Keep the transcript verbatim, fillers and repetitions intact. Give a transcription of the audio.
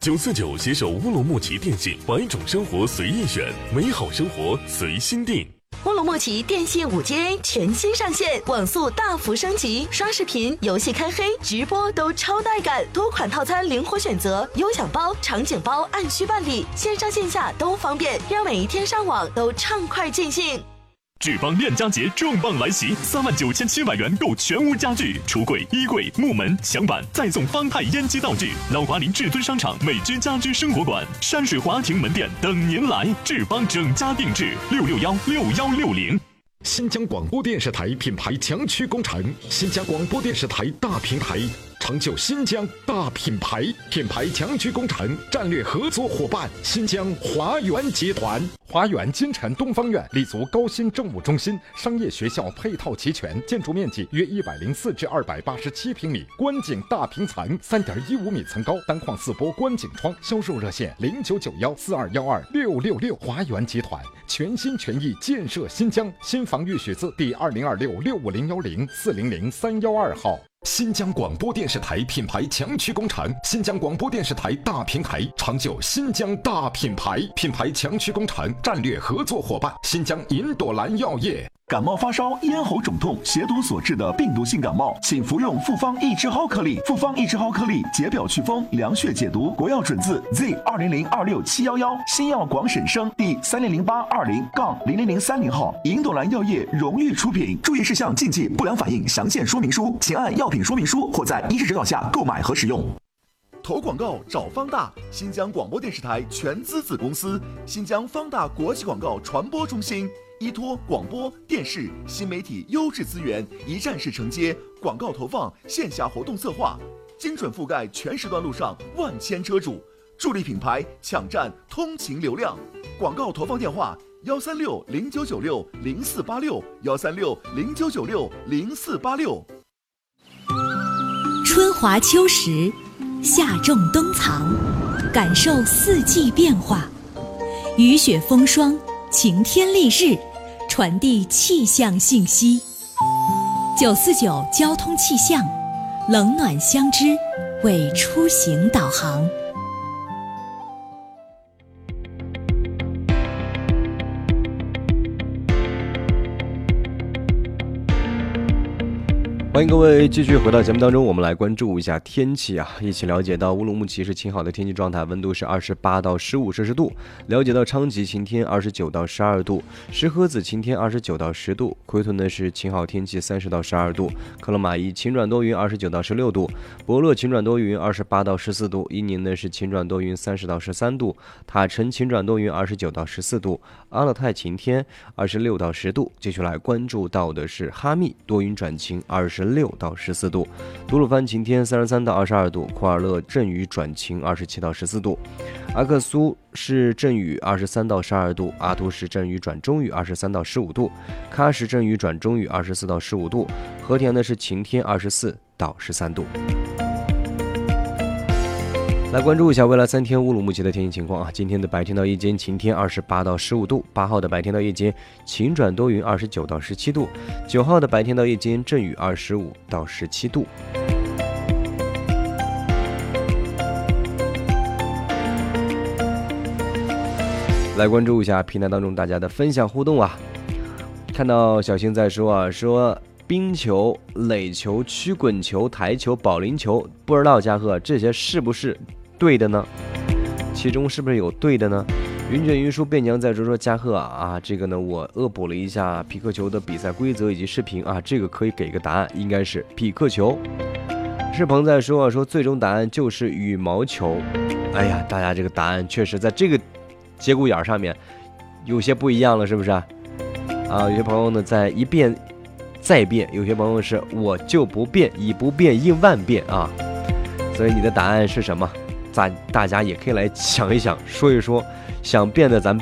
九四九携手乌鲁木齐电信，百种生活随意选，美好生活随心定。 乌鲁木齐电信 五 G A 全新上线，网速大幅升级，刷视频、游戏开黑、直播都超带感，多款套餐灵活选择，优享包、场景包按需办理，线上线下都方便，让每一天上网都畅快尽兴。 志邦链家节重磅来袭，三万九千七百元购全屋家具、橱柜、衣柜、木门、墙板，再送方太烟机道具。老华林至尊商场美居家居生活馆、山水华庭门店等您来。志邦整家定制，六六幺六幺六零。 新疆广播电视台品牌强区工程，新疆广播电视台大平台，成就新疆大品牌。品牌强区工程战略合作伙伴新疆华源集团。华源金城东方院立足高新政务中心，商业学校配套齐全，建筑面积约一百零四至二百八十七平米，观景大平层，三点一五米层高，单框四波观景窗。销售热线零九九幺四二幺二六六六。华源集团全心全意建设新疆。新房预许字第二零二六六五零幺零四零零三幺二号。新疆广播电视台品牌强区工程，新疆广播电视台大平台，成就新疆大品牌。品牌强区工程战略合作伙伴新疆银朵兰药业。 感冒发烧、咽喉肿痛、血毒所致的病毒性感冒，请服用复方益智蒿颗粒。复方益智蒿颗粒解表祛风、凉血解毒。国药准字 Z 二零零二六七幺幺，新药广审生第三零零八二零杠零零零三零号。银朵兰药业荣誉出品。注意事项、禁忌、不良反应详见说明书，请按药品说明书或在医师指导下购买和使用。投广告找方大，新疆广播电视台全资子公司，新疆方大国际广告传播中心。依托广播电视新媒体优质资源，一站式承接广告投放、线下活动策划，精准覆盖全时段路上万千车主，助力品牌抢占通勤流量。广告投放电话：幺三六零九九六零四八六，幺三六零九九六零四八六。 春华秋实，夏种冬藏，感受四季变化，雨雪风霜，晴天丽日，传递气象信息。九四九交通气象，冷暖相知，为出行导航。 欢迎各位继续回到节目当中，我们来关注一下天气啊，一起了解到乌鲁木齐是晴好的天气状态，温度是二十八到十五摄氏度。了解到昌吉晴天二十九到十二度，石河子晴天二十九到十度，奎屯呢是晴好天气三十到十二度，克勒玛依晴转多云二十九到十六度，博乐晴转多云二十八到十四度，伊宁呢是晴转多云三十到十三度，塔城晴转多云二十九到十四度，阿勒泰晴天二十六到十度。继续来关注到的是哈密多云转晴二十六到十四度，吐鲁番晴天三十三到二十二度，库尔勒阵雨转晴二十七到十四度，阿克苏是阵雨二十三到十二度，阿图什阵雨转中雨二十三到十五度，喀什阵雨转中雨二十四到十五度，和田呢是晴天二十四到十三度。来关注一下未来三天乌鲁木齐的天气情况啊！今天的白天到夜间晴天二十八到十五度，八号的白天到夜间晴转多云二十九到十七度，九号的白天到夜间阵雨二十五到十七度。来关注一下平台当中大家的分享互动啊！看到小新在说啊，说冰球、垒球、曲滚球、台球、保龄球，不知道嘉禾这些是不是对的呢？其中是不是有对的呢？云卷云舒便娘在说说嘉禾啊，这个呢我恶补了一下匹克球的比赛规则以及视频啊，这个可以给个答案，应该是匹克球。世鹏在说啊，说最终答案就是羽毛球。哎呀，大家这个答案确实在这个节骨眼上面有些不一样了，是不是啊？啊，有些朋友呢在一变再变，有些朋友是我就不变，以不变应万变啊。所以你的答案是什么？咱大家也可以来想一想，说一说，想变的咱